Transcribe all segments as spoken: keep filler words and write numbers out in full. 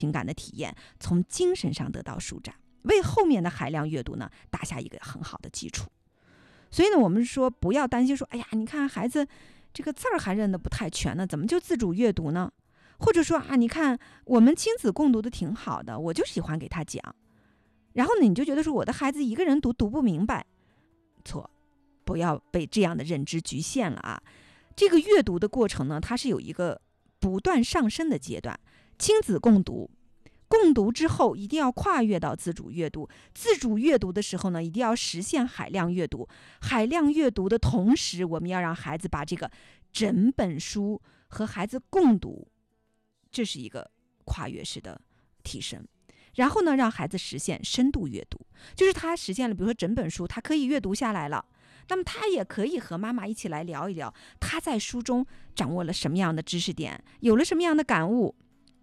情感的体验，从精神上得到舒展，为后面的海量阅读呢打下一个很好的基础。所以呢，我们说不要担心说，哎呀，你看孩子这个字儿还认得不太全呢，怎么就自主阅读呢？或者说啊，你看我们亲子共读的挺好的，我就喜欢给他讲。然后呢，你就觉得说我的孩子一个人读读不明白，错，不要被这样的认知局限了啊。这个阅读的过程呢，它是有一个不断上升的阶段。亲子共读，共读之后一定要跨越到自主阅读，自主阅读的时候呢，一定要实现海量阅读。海量阅读的同时，我们要让孩子把这个整本书和孩子共读，这是一个跨越式的提升。然后呢，让孩子实现深度阅读，就是他实现了，比如说整本书他可以阅读下来了，那么他也可以和妈妈一起来聊一聊他在书中掌握了什么样的知识点，有了什么样的感悟。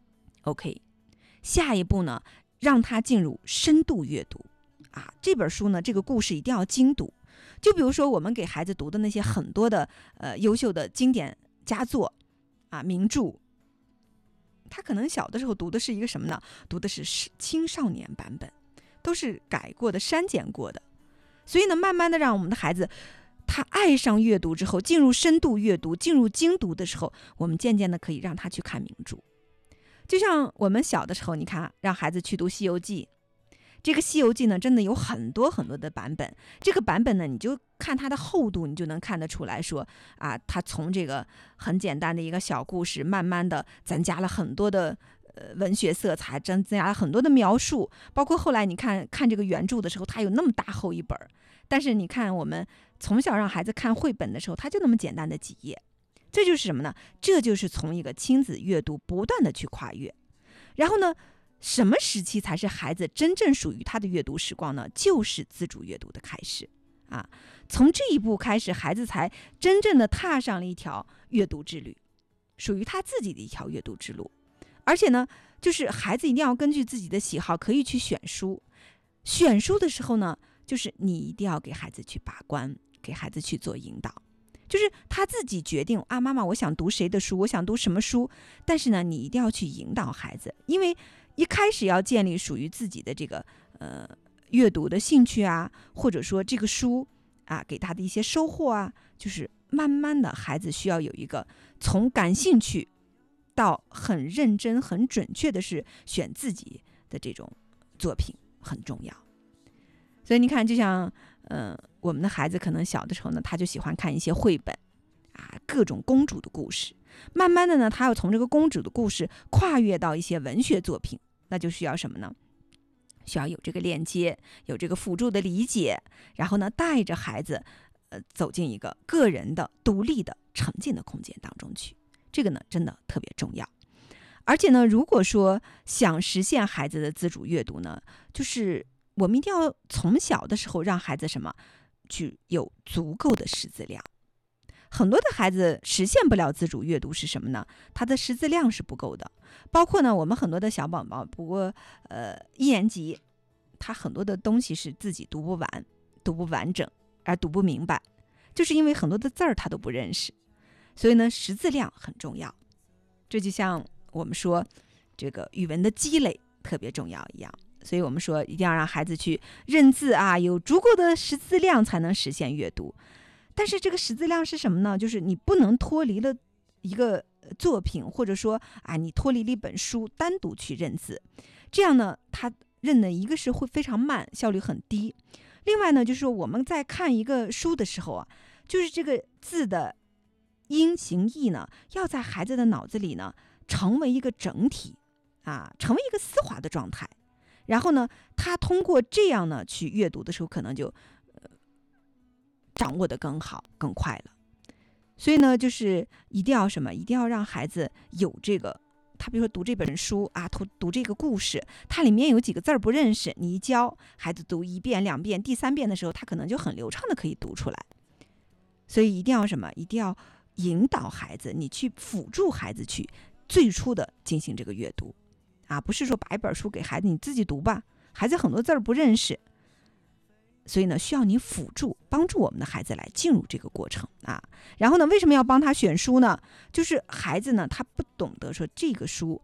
OK， 下一步呢，让他进入深度阅读啊，这本书呢，这个故事一定要精读。就比如说我们给孩子读的那些很多的呃优秀的经典佳作啊名著，他可能小的时候读的是一个什么呢？读的是青少年版本，都是改过的、删减过的。所以呢，慢慢的让我们的孩子他爱上阅读之后，进入深度阅读，进入精读的时候，我们渐渐的可以让他去看名著。就像我们小的时候，你看让孩子去读《西游记》，这个《西游记》呢，真的有很多很多的版本。这个版本呢，你就看它的厚度，你就能看得出来说啊，它从这个很简单的一个小故事，慢慢的增加了很多的呃文学色彩，增加了很多的描述。包括后来你看看这个原著的时候，它有那么大厚一本，但是你看我们从小让孩子看绘本的时候，它就那么简单的几页。这就是什么呢？这就是从一个亲子阅读不断的去跨越。然后呢，什么时期才是孩子真正属于他的阅读时光呢？就是自主阅读的开始啊！从这一步开始，孩子才真正的踏上了一条阅读之旅，属于他自己的一条阅读之路。而且呢，就是孩子一定要根据自己的喜好可以去选书。选书的时候呢，就是你一定要给孩子去把关，给孩子去做引导。就是他自己决定啊，妈妈我想读谁的书，我想读什么书，但是呢你一定要去引导孩子，因为一开始要建立属于自己的这个呃阅读的兴趣啊，或者说这个书啊给他的一些收获啊，就是慢慢的孩子需要有一个从感兴趣到很认真很准确的是选自己的这种作品很重要。所以你看，就像嗯、呃，我们的孩子可能小的时候呢，他就喜欢看一些绘本啊，各种公主的故事。慢慢的呢，他要从这个公主的故事跨越到一些文学作品，那就需要什么呢？需要有这个链接，有这个辅助的理解，然后呢，带着孩子呃走进一个个人的独立的沉浸的空间当中去。这个呢，真的特别重要。而且呢，如果说想实现孩子的自主阅读呢，就是我们一定要从小的时候让孩子什么，去有足够的识字量。很多的孩子实现不了自主阅读是什么呢？他的识字量是不够的。包括呢，我们很多的小宝宝，不过呃一年级，他很多的东西是自己读不完、读不完整，而读不明白，就是因为很多的字儿他都不认识。所以呢，识字量很重要。这就像我们说这个语文的积累特别重要一样。所以我们说一定要让孩子去认字啊，有足够的识字量才能实现阅读。但是这个识字量是什么呢？就是你不能脱离了一个作品，或者说啊，你脱离了一本书单独去认字，这样呢，他认的一个是会非常慢，效率很低。另外呢，就是说我们在看一个书的时候啊，就是这个字的音形意呢，要在孩子的脑子里呢成为一个整体啊，成为一个丝滑的状态。然后呢，他通过这样呢去阅读的时候，可能就、呃、掌握得更好、更快了。所以呢，就是一定要什么？一定要让孩子有这个，他比如说读这本书啊，读读这个故事，它里面有几个字儿不认识，你一教孩子读一遍、两遍、第三遍的时候，他可能就很流畅的可以读出来。所以一定要什么？一定要引导孩子，你去辅助孩子去最初的进行这个阅读。啊，不是说把一本书给孩子你自己读吧，孩子很多字儿不认识，所以呢，需要你辅助帮助我们的孩子来进入这个过程啊。然后呢，为什么要帮他选书呢？就是孩子呢，他不懂得说这个书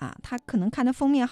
啊，他可能看的封面